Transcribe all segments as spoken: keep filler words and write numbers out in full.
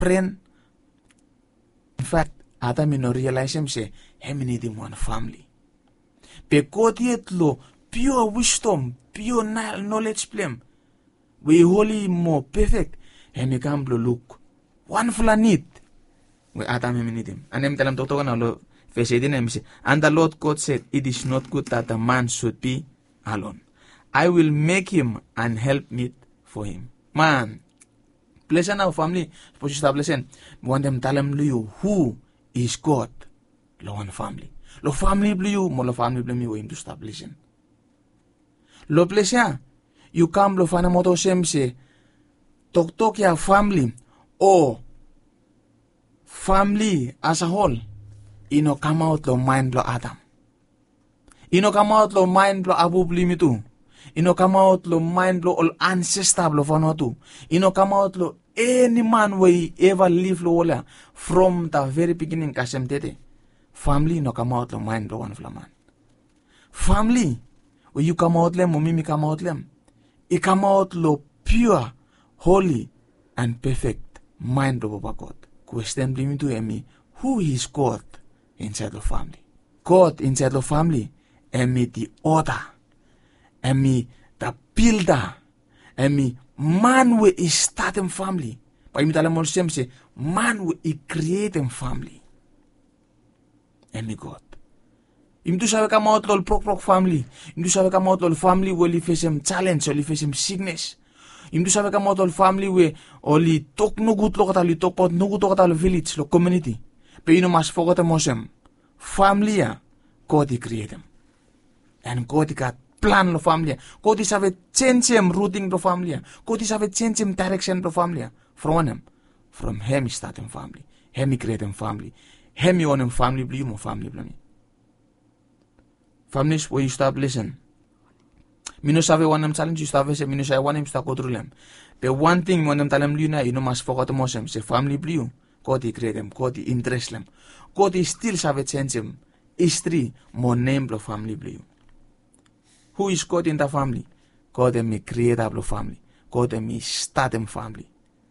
friend. In fact, Adam ino realize him say, him need him one family. Pe God yet lo pure wisdom, pure knowledge plem. We holy more perfect. Him come lo look one full need. We Adam him need him. And him tell him to talk na lo face it in him say, and the Lord God said, it is not good that a man should be alone. I will make him an helpmeet for him. Man, pleasant our family. Suppose you establish him. Want them tell him you who is God. Lo one family. Lo family blue you, mo lo family blue me we him to establish him. Lo pleasant. You come lo fana moto sem se. Tok tok ya family. Or family as a whole. Ino come out lo mind lo Adam. Ino come out lo mind lo Abu blimi tu. Ino come out lo mind lo all ancestor lo fano tu. Ino come out lo any man we ever live lo wala from the very beginning kasem tete. Family no come out lo mind lo one flaman. Family when you come out lem, mimi come out lem. It come out lo pure, holy, and perfect mind of our God. Question blimi to emi, who is God inside the family? God inside the family, emi the order. Emi the builder, emi man we is starting family. Pa imi talam sem se man we is creating family. Emi God. Imi tu sabe come out lol prok prok family. Imi tu sabe come out lol family we li facem challenge, or li facem sickness. Imi tu sabe come out lol family we or li talk no good lo kata li talk pot no good lo kata lo village lo community. Pe ino mas fogote mosem family ya God i create them. And God got plan lo family. God is have change him routing lo family. God is have change him direction lo family. From him. From him starting family. Him create him family. Him you on him family blue mo family blue. Families where you stop listen. Me no sabe one him challenge you stop say me no say one him stop go through them. The one thing when them tell him blue na you know must forget most him say family blue. God he create him. God he interest them. God he still have change him. History more name lo family blue. Who is God in the family? God and me create a family. God and me start them family.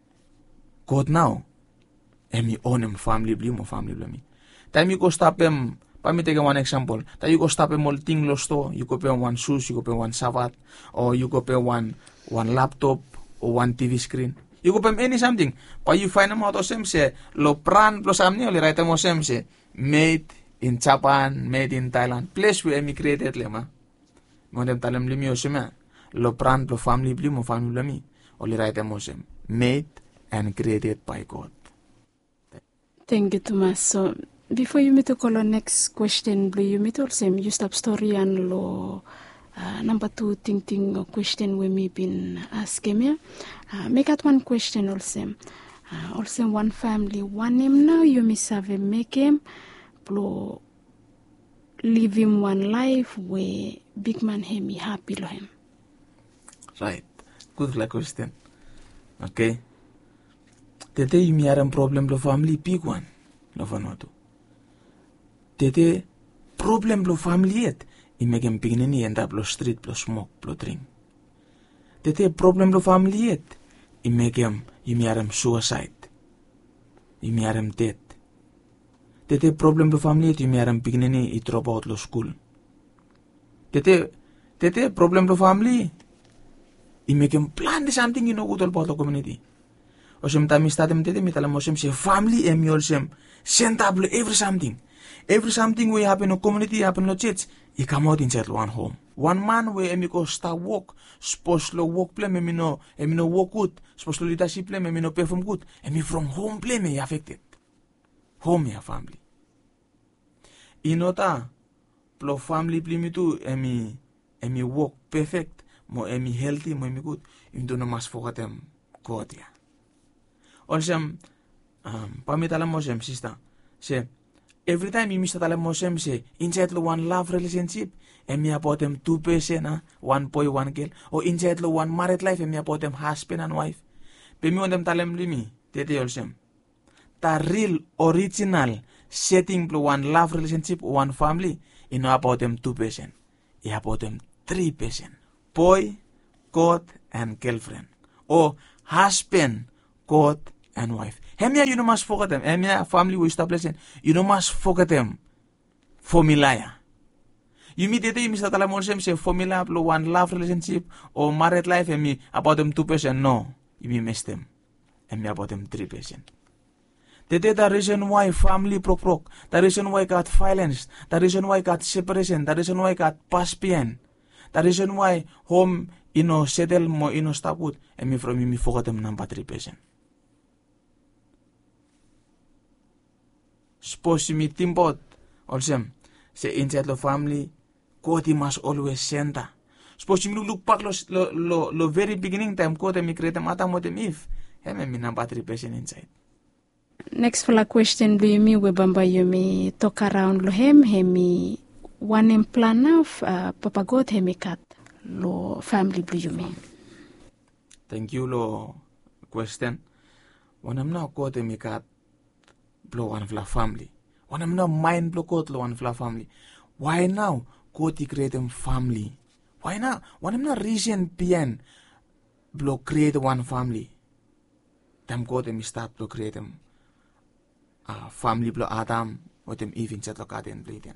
God now and me own them family blue mo family blue me. Time you go stop them. Let me take one example. That you go stop them all thing lo store. You go pay one shoes. You go pay one savat, or you go pay one one laptop or one T V screen. You go pay any something. But you find them out of them say lo brand lo samni only write them of them say made in Japan, made in Thailand. Place where me created lema. Mo dem talem limi osema lo brand lo family blue mo family blue mi only write them osem made and created by God. Thank you, Thomas. So before you meet to call on next question, blue you meet also you stop story and lo uh, number two ting ting question we me been asking me. Uh, make out one question also. Uh, also one family one name now you miss have a make him blow live him one life where big man him happy lo him. Right. Good like question. Okay. Tete you me have problem lo family big one. Lo fanoto. Tete problem lo family yet. I make him beginning end up lo street lo smoke lo drink. Tete problem lo family yet. I make him you me have suicide. You me have death. Tete problem lo family yet you me have beginning I drop out lo school. Tete tete problem lo family. I make him plan the something you know good about the community. O sem tami statem tete mi tala mosem se family em yolsem send up every something. Every something we happen in community happen in church. I come out inside one home. One man where emi go start work. Supposed to work play me no emi no work good. Supposed to leadership play me no perform good. Emi from home play me affected. Home ya family. Inota plo family play me too emi emi work perfect. Mo emi healthy mo emi good. You don't mas forget them God ya. Also um pamitala mosem sister. Say every time you miss that mosem say inside lo one love relationship and me about them two person ah, one boy one girl or inside lo one married life and me about them husband and wife. Pe me on them talem limi tete yolsem. The real original setting lo one love relationship one family you know about them two person. You about them three person. Boy, God and girlfriend. Or husband, God and wife. Hemia you no must forget them. Hemia family we establish. You no must forget them. Formula. You meet the Mister Talamosem say formula uplo one love relationship or married life and me about them two person. No, you me miss them. And me about them three person. That is the reason why family broke broke. The reason why got violence. The reason why got separation. The reason why got past pain. The reason why home you know settle more you know stop good. And me from me me forget them number three person. Suppose me timbot also say inside the family. God must always center. Suppose you look back lo lo lo very beginning time God me create mata mo them if heme me number three person inside. Next for la question do you me we bamba you me talk around lo hem hemi one plan of uh, Papa God hemi cat lo family blue you me. Thank you lo question. When I'm not God hemi cat blow one of la family. When I'm not mind blow God lo one of la family. Why now? God create them family. Why not? When I'm not reason bien blow create one family. Them God them start to create them uh, family blow Adam or them even set look at and bleed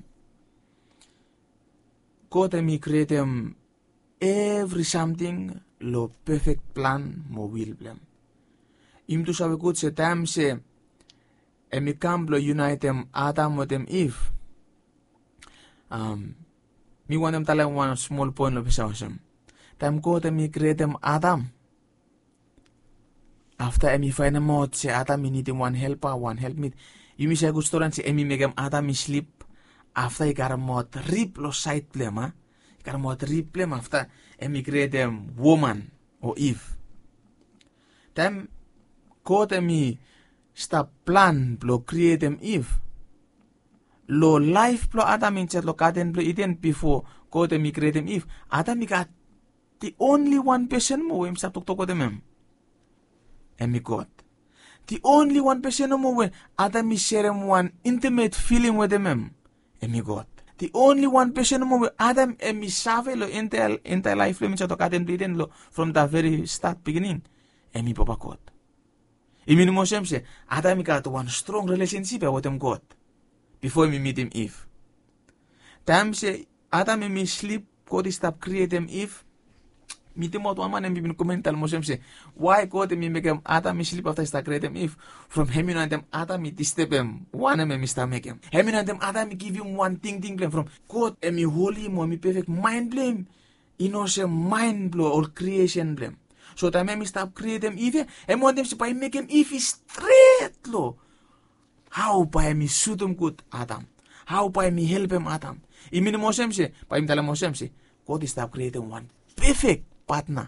God them create them every something lo perfect plan mo will blem. Im to sabe God se time se emi kam blow unite them Adam or them Eve. Um Me want them tell one small point of awesome. Time go to me create them Adam. After me find them out, say Adam me need one helper, one help me. You me say good story and say me make him Adam me sleep. After he got a mouth rip lo side blame, huh? He got a mouth rip blame after me create them woman or Eve. Time go to me stop plan blow create them Eve. Lo life plo Adam in chat lo kaden plo iten before go to me create them if Adam got the only one person mo wem sa tuktok ko dem em God the only one person mo when Adam is sharing one intimate feeling with them em God the only one person mo when Adam em save lo entire entire life lo min sa to kaden plo iten lo from the very start beginning em Papa God imin mo sem se Adam got one strong relationship with them God before me meet him Eve. Time say Adam and me sleep, God stop create him Eve. Meet him out one man and me commental Moshem say, why God me make him Adam me sleep after start create him Eve? From him and them Adam me disturb him, one and me start make him. Him and them Adam me give him one thing thing blame from God and me holy mo me perfect mind blame. You know say mind blow or creation blame. So time me stop create him Eve, and want them to by make him Eve straight lo. How by me suit him good Adam? How by me help him Adam? Imin Moshem say, by him tell Moshem say, God stop creating one perfect partner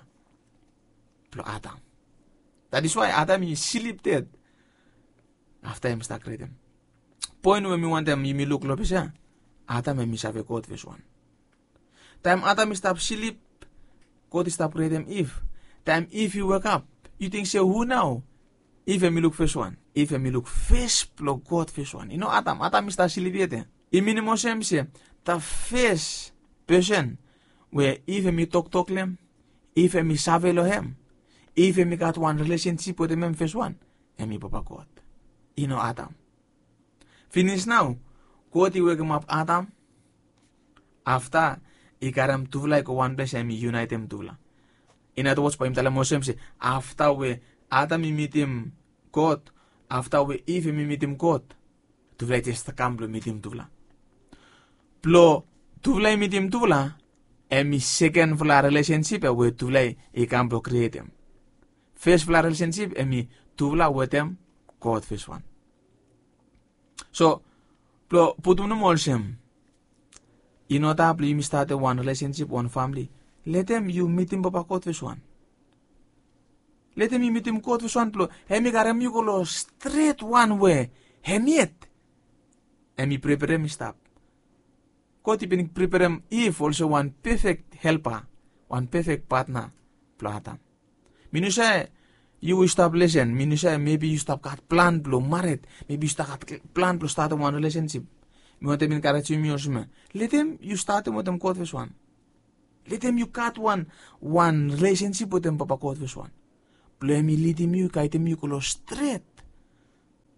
to Adam. That is why Adam is sleep dead after him start creating. Point when me want them, you me look lopesa. Adam and me have a God verse one. Time Adam stop sleep, God stop creating Eve. Time if you wake up, you think say who now? If me look first one, if me look first blow God first one. You know Adam, Adam is the silviete. In minimum say the first person where if me talk talk them, if me save him, if me got one relationship with him first one, and me Papa God. You know Adam. Finish now. God he wake him up Adam. After he got him to like one place and me unite him to. In other words, by him tell him say after we Adam meet him God, after we Eve meet him God, tuvla just kamblo meet him tuvla. Plo tuvla meet him tuvla, and me second for relationship we tuvla e kamblo create him. First for relationship and me tuvla with him God first one. So plo putum no molsem. You know that you start one relationship, one family. Let them you meet him Papa God first one. Let him meet him God first one plo. Hemi garam you go straight one way. Hemiet. Hemi prepare him stop. God even prepare him if also one perfect helper, one perfect partner plo Adam. Minusha you establish and minusha maybe you stop got plan plo married. Maybe you start got plan plo start one relationship. Me want him in karachi me. Let him you start him with him God first one. Let him you cut one one relationship with him Papa God first one. Play me lead him you kite him you go straight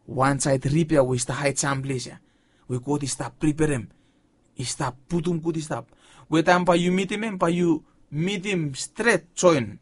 one side repair we sta height some place ya. We go to stop prepare him. Stop putum kuti stop. We time pa you meet him pa you meet him straight join.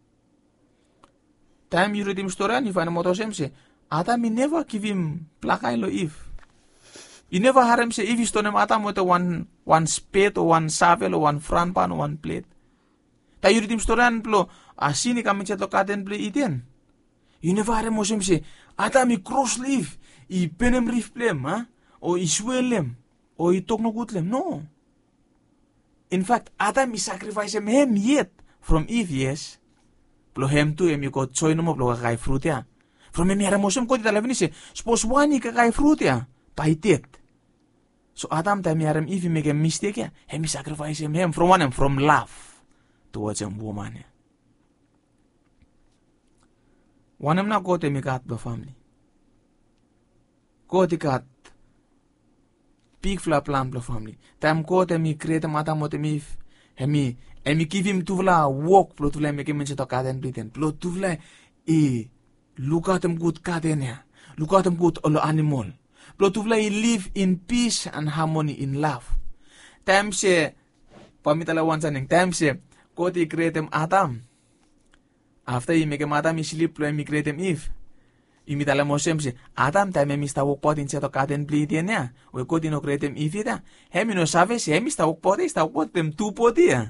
Time you read him story and you find moto sem say Adam he never give him plakai lo Eve. You never heard him say if you stone him Adam with a one one spade or one shovel or one front pan or one plate. Ta you read him story and plo asini kami cheto katen play iten. You never heard him say Adam he cross leaf, he pen him reef plem, huh? Or he swell him, or he talk no good lem. No. In fact, Adam he sacrifice him him yet from Eve, yes. Plo hem tu em you got choy no mo plo kakai fruit ya. From him yara mosem ko dita lavini se suppose one he kakai fruit ya. Paitet. So Adam time yaram Eve make a mistake ya. Him sacrifice him him from one him from love towards a woman ya. One him na go te mi kat the family. Go te kat big flap plan the family. Time go te mi create mata mo te mi hemi hemi give him tuvla walk plo tuvla make him mense to kaden bliten. Plo tuvla e look at him good kaden ya. Look at him good all animal. Plo tuvla e live in peace and harmony in love. Time se pamitala one saning time se go te create him Adam. After he make him Adam he sleep plo he create him Eve. Imitala mo sem se Adam time mi sta walk pot in seto kaden bliten ya. We go no create him Eve da. Hemi no sabe se hemi sta walk pot sta walk pot them two pot ya.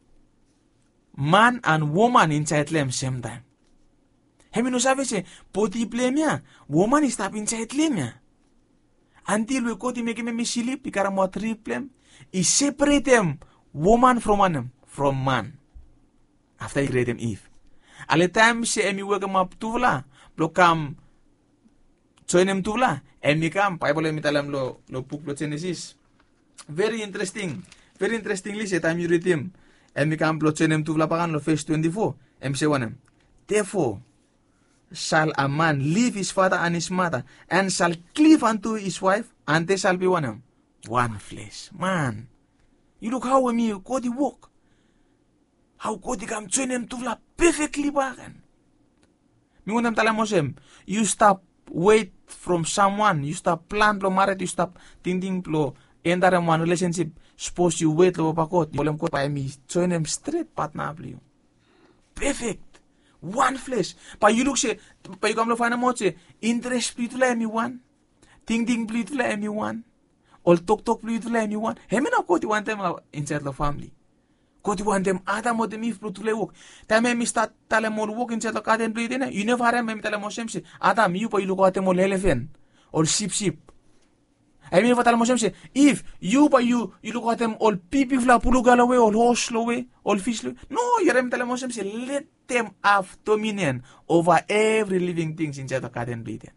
Man and woman inside them same time. Hemi no sabe se poti plem ya. Woman is tap inside them ya. Until we go to make him sleep, because mo three plem, he separate them woman from man, from man. After he create him Eve. All the time se emi work him up tuvla, block come join him tuvla, emi come Bible emi talam lo lo book lo Genesis. Very interesting, very interestingly se time you read him, emi come lo join him tuvla pagan lo verse twenty-four, em se one him. Therefore shall a man leave his father and his mother, and shall cleave unto his wife, and they shall be one, one flesh. Man, you look how me God work. How God come join him to la perfectly bagan. Me want them tell him, you stop wait from someone, you stop plan lo married, you stop thinking lo enter in one relationship. Suppose you wait lo pakot, you ko pa me join him straight partner you. Perfect. One flesh. Pa you look say, pa you come to find a mo say, interest split to me one, ting ting split to me one, all talk talk split to me one. Hemi na ko ti one time inside the family. Ko ti one time Adam mo dem if split to work. Time me start tale mo work inside the garden split na. You never have me tale mo sem say, Adam you pa you look at mo elephant or sheep sheep. I mean what tale mo sem say, if you pa you you look at them all pipi fla pulu galawe all horse lowe all fish lowe. No, you rem tale mo sem say let them have dominion over every living things inside the garden bleeding.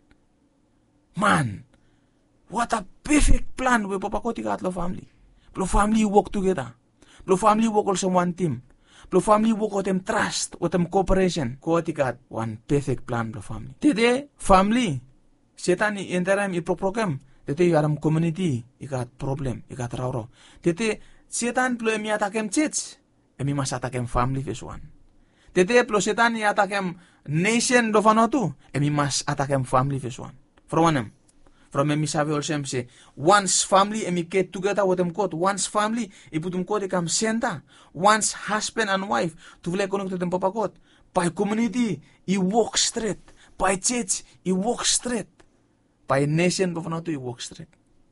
Man, what a perfect plan we papa koti kat lo family. Lo family work together. Lo family work also one team. Lo family work with them trust, with them cooperation. Koti kat one perfect plan lo family. Today family, setan i interim i program. Today you are community, you got problem, you got rauro. Today setan plo emi atakem church, emi mas atakem family face one. Tete plo setan i atakem nation do fanotu, emi mas atakem family face one. From one from emi save olsem se once family emi get together with them code, once family i putum code kam center, once husband and wife to vle connect them papa code. By community i walk straight, by church i walk straight, by nation do fanotu i walk straight.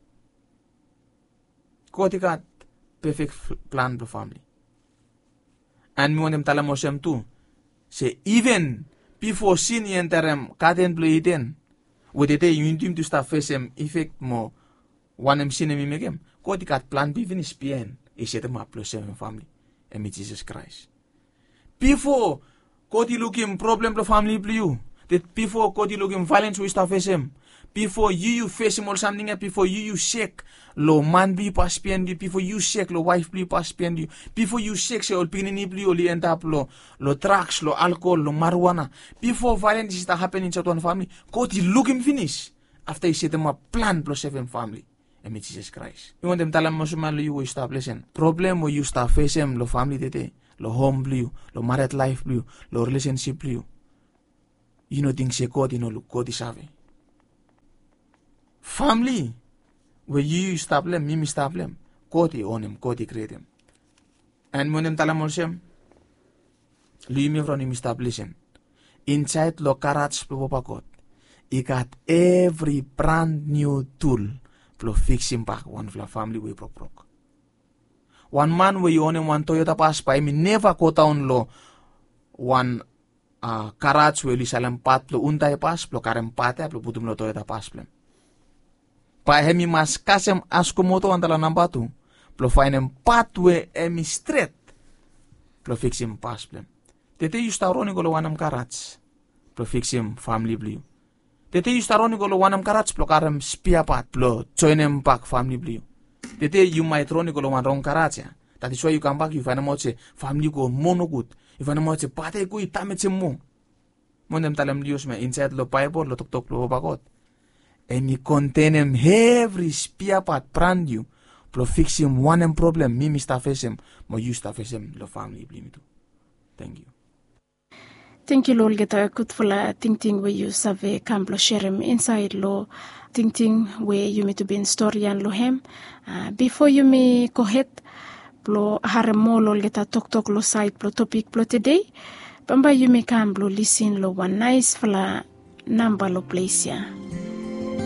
Code kat perfect plan do family. And me want them tala mosem too. Say even before sin yenterem katen play iten, with the day you need to start facing effect more one em sin em megem. God kat plan be finish bien. He set them up plus seven family. And Jesus Christ. Before God looking problem the family blue. That before God looking violence we start facing. Before you you face him or something, before you you shake lo man blue pas bien you, before you shake lo wife blue pas bien you, before you shake se ol pinini blue oli end up lo lo drugs, lo alcohol, lo marijuana. Before violence is happening in one family, God he look him finish after he set them a plan plus seven family. And Jesus Christ. You want them tell them lo you establishing problem where you start facing lo family today, lo home blue, lo married life blue, lo relationship blue. You know things say God you know look God is savvy. family where you establish, me establish, koti onem, koti create him. And monem talamosem, lumi from him establish him. Inside lo karats plopakot, he got every brand new tool to fix him back one for family way prok prok. One man where you own one Toyota pass by me never go down lo one uh, karats where you salam pat lo untay pass lo karem pate lo putum lo Toyota pass plem. Pa hemi mas kasem askomoto antala nambatu lo find him pathway emi straight lo fix him pass plem. Tete you staroni ko lo wanam karats lo fix him family blue. Tete you staroni ko lo wanam karats lo karem spia pat lo join him back family blue. Tete you might roni ko lo wan wrong karats ya. That is why you come back you find him out family ko mono good. You find him out pate ko itametse mo. Monem talam lios me inside lo Bible lo tok tok lo bagot. And he contain him every spia pat brand you. Lo fix him one problem me mister face him mo you sta face him lo family blue too. Thank you. Thank you, Lord. Get a good for la ting ting where you save camplo sherem inside lo ting ting where you may to be in story and lo hem. Uh, before you may go ahead, blo harem mo lo get a talk talk lo side blo topic blo today. Bamba you may come blo listen lo one nice for la number lo place ya.